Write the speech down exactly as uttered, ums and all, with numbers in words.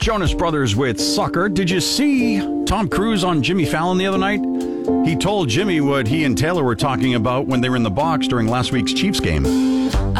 Jonas Brothers with Sucker. Did you see Tom Cruise on Jimmy Fallon the other night? He told Jimmy what he and Taylor were talking about when they were in the box during last week's Chiefs game.